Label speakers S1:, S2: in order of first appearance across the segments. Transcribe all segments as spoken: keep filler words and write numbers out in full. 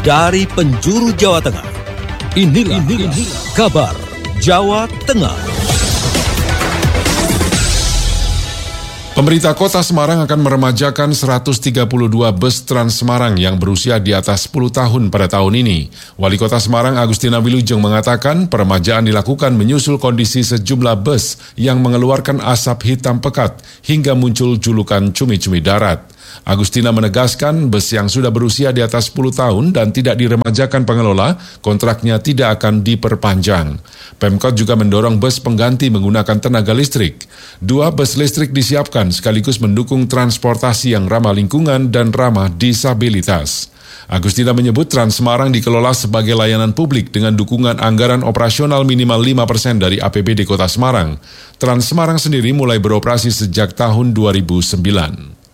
S1: dari penjuru Jawa Tengah. Inilah, inilah kabar Jawa Tengah.
S2: Pemerintah Kota Semarang akan meremajakan seratus tiga puluh dua bus Trans Semarang yang berusia di atas sepuluh tahun pada tahun ini. Wali Kota Semarang Agustina Wilujeng mengatakan peremajaan dilakukan menyusul kondisi sejumlah bus yang mengeluarkan asap hitam pekat hingga muncul julukan cumi-cumi darat. Agustina menegaskan bus yang sudah berusia di atas sepuluh tahun dan tidak diremajakan pengelola, kontraknya tidak akan diperpanjang. Pemkot juga mendorong bus pengganti menggunakan tenaga listrik. Dua bus listrik disiapkan sekaligus mendukung transportasi yang ramah lingkungan dan ramah disabilitas. Agustina menyebut Trans Semarang dikelola sebagai layanan publik dengan dukungan anggaran operasional minimal lima persen dari A P B D Kota Semarang. Trans Semarang sendiri mulai beroperasi sejak tahun dua ribu sembilan.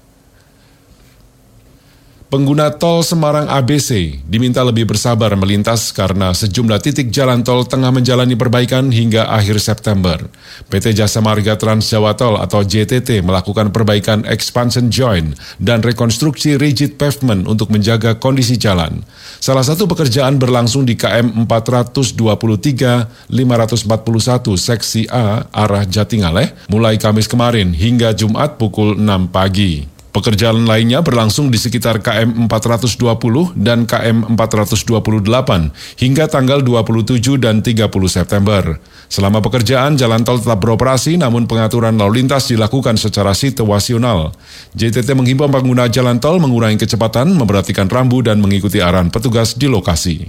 S2: Pengguna tol Semarang A B C diminta lebih bersabar melintas karena sejumlah titik jalan tol tengah menjalani perbaikan hingga akhir September. P T Jasa Marga Trans Jawa Tol atau J T T melakukan perbaikan expansion joint dan rekonstruksi rigid pavement untuk menjaga kondisi jalan. Salah satu pekerjaan berlangsung di K M empat ratus dua puluh tiga lima ratus empat puluh satu seksi A arah Jatingaleh mulai Kamis kemarin hingga Jumat pukul enam pagi. Pekerjaan lainnya berlangsung di sekitar K M empat ratus dua puluh dan K M empat ratus dua puluh delapan hingga tanggal dua puluh tujuh dan tiga puluh September. Selama pekerjaan, jalan tol tetap beroperasi namun pengaturan lalu lintas dilakukan secara situasional. J T T menghimbau pengguna jalan tol mengurangi kecepatan, memperhatikan rambu dan mengikuti arahan petugas di lokasi.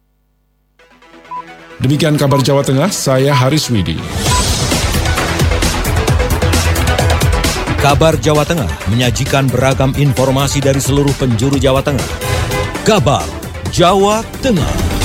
S2: Demikian kabar Jawa Tengah, saya Haris Widi.
S1: Kabar Jawa Tengah menyajikan beragam informasi dari seluruh penjuru Jawa Tengah. Kabar Jawa Tengah.